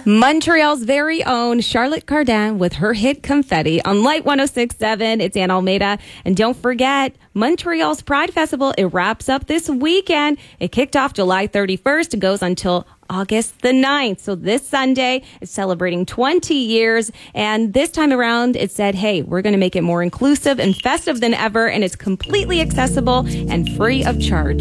Montreal's very own Charlotte Cardin with her hit Confetti on Light 106.7. It's Ann Almeida. And don't forget, Montreal's Pride Festival, it wraps up this weekend. It kicked off July 31st. It goes until August the 9th. So this Sunday, it's celebrating 20 years. And this time around, it said, hey, we're going to make it more inclusive and festive than ever. And it's completely accessible and free of charge.